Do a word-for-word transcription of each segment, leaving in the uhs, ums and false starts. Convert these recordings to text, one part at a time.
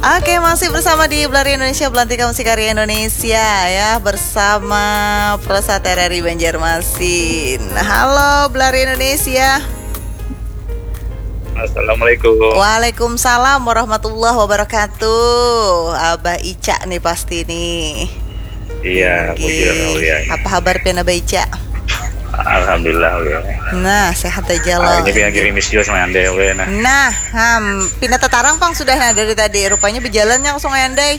Oke, masih bersama di Blari Indonesia, Belantika Musik Karya Indonesia ya, bersama Prosat R R I Banjarmasin. Halo Blari Indonesia. Assalamualaikum. Waalaikumsalam warahmatullahi wabarakatuh. Abah Ica nih pasti nih. Iya, puji Allah. Apa kabar Pena Abah Ica? Alhamdulillah ya. Nah, sehat aja Ah, loh. ini pengen kirim video sama Anda we nah. Nah, ham, pindah tetarang pang sudah nah dari tadi. Rupanya berjalannya ke Sungai Andai.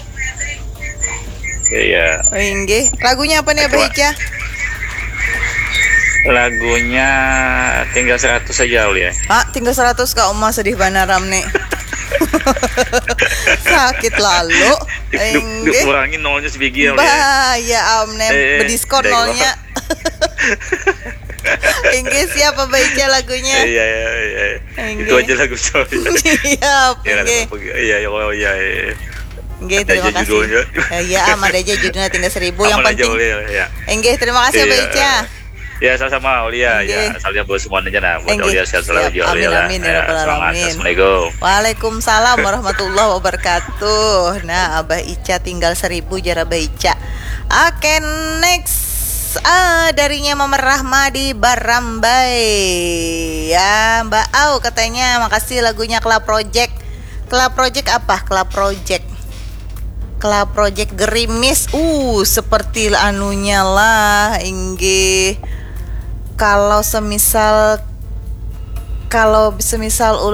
Iya. Oh, inggih. Lagunya apa nih Abah Ica? Lagunya tinggal seratus saja ya. Ah, tinggal seratus Kak Oma, sedih banaram nih. Sakit lalu. Inggih. Kurangin nolnya sebiji ya. Bah, ya amne Eh, berdiskon dari nolnya. Inggih, siapa Abah Ica lagunya? Iya iya iya. Inggih. Itu aja lagu sorry. Siap, Ya, inggih. iya iya oh, iya. iya. Inggih, Ada terima aja kasih. judulnya. Eh, Iya, aman aja judulnya tinggal seribu yang Aman aja, penting. Aulia, ya. Inggih, terima kasih Abah Iya. Ica. Ya sama-sama Aulia Inggih. ya. Asalnya buat semuanya aja nah. Buat Inggih. Aulia sehat selalu Siap. juga Amin, Aulia. amin, ya Rabbal Semangat. alamin. Assalamualaikum. Waalaikumsalam warahmatullahi wabarakatuh. Nah, Abah Ica tinggal seribu jar Abah Ica. Oke, next. Ah, darinya Mama Rahma di Barambai. Ya, Mbak Au katanya makasih lagunya Club Project. Club Project apa? Club Project. Club Project Gerimis. Uh, seperti anunya lah, inggih. Kalau semisal kalau semisal